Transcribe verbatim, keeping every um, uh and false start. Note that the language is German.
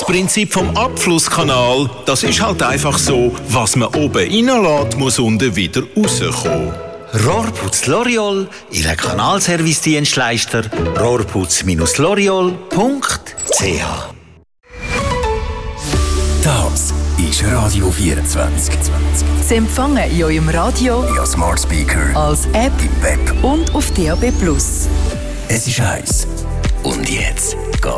Prinzip vom Abflusskanal, das ist halt einfach so, was man oben reinlässt, muss unten wieder rauskommen. Rohrputz L'Oreal, Ihr Kanalservice-Dienstleister, rohrputz L'Oreal punkt c h. Das ist Radio vierundzwanzig. Sie empfangen in eurem Radio, via Smart Speaker, als App im Web und auf D A B plus. Es ist heiß. Und jetzt